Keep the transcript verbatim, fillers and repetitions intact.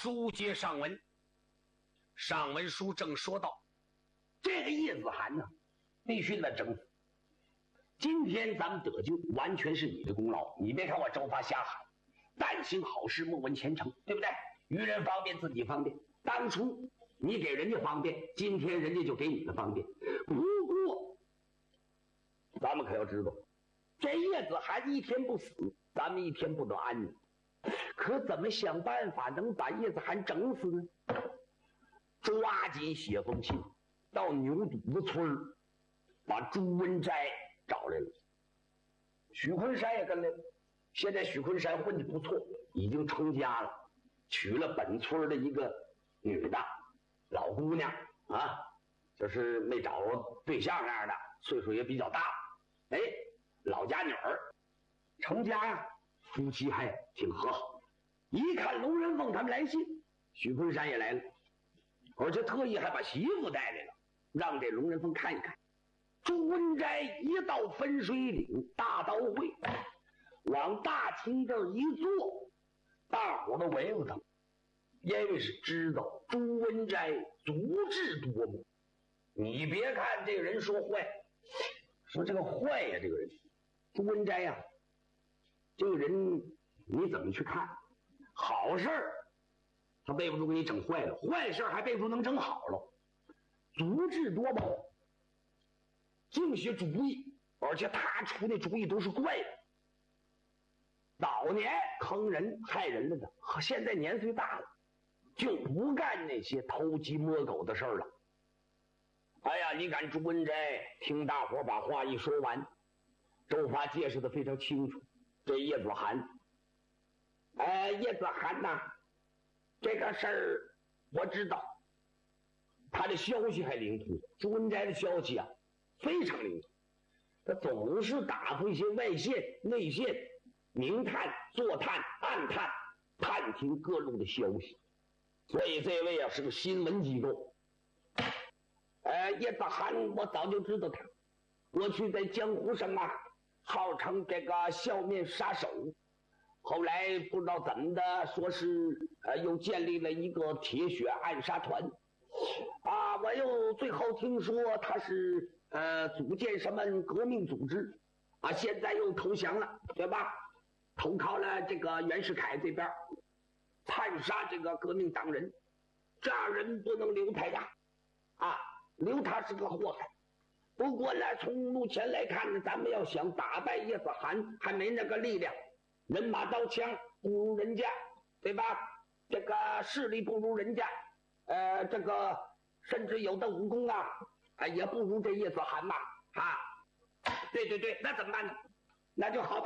书接上文。上文书正说到，这个叶子涵呢，必须得整死。今天咱们得救，完全是你的功劳。你别看我周发瞎喊，但行好事，莫问前程，对不对？愚人方便，自己方便。当初你给人家方便，今天人家就给你的方便。不过，咱们可要知道，这叶子涵一天不死，咱们一天不得安宁。可怎么想办法能把叶子涵整死呢？抓紧写封信，到牛肚子村把朱文斋找来了。许昆山也跟来了。现在许昆山混得不错，已经成家了，娶了本村的一个女的老姑娘啊，就是没找着对象那样的，岁数也比较大。哎，老家女儿成家呀，夫妻还挺和好。一看龙人凤他们来信，许昆山也来了，而且特意还把媳妇带来了，让这龙人凤看一看。朱文斋一到分水岭大刀会，往大厅这儿一坐，大伙儿都围着他，因为是知道朱文斋足智多谋。你别看这个人说坏，说这个坏呀，这个人朱文斋呀，这个人你怎么去看？好事儿他背不住给你整坏了，坏事还背不住能整好了。足智多谋，净些主意，而且他出的主意都是怪的。早年坑人害人了的，现在年岁大了，就不干那些偷鸡摸狗的事儿了。哎呀，你看朱文斋听大伙把话一说完，周发解释的非常清楚。这叶子涵，哎，叶子涵呐，这个事儿我知道，他的消息还灵通。朱文斋的消息啊，非常灵通，他总是打发一些外线、内线、明探、坐探、暗探，探听各路的消息。所以这位啊是个新闻机构。呃，叶子涵我早就知道他，过去在江湖上啊，号称这个笑面杀手。后来不知道怎么的，说是呃又建立了一个铁血暗杀团。啊，我又最后听说他是呃组建什么革命组织，啊，现在又投降了，对吧？投靠了这个袁世凯这边，叛杀这个革命党人，这样人不能留他呀，啊，留他是个祸害。不过呢，从目前来看呢，咱们要想打败叶子涵，还没那个力量，人马刀枪不如人家，对吧？这个势力不如人家。呃，这个甚至有的武功啊，啊也不如这叶子涵嘛，啊，对对对，那怎么办呢？那就好办。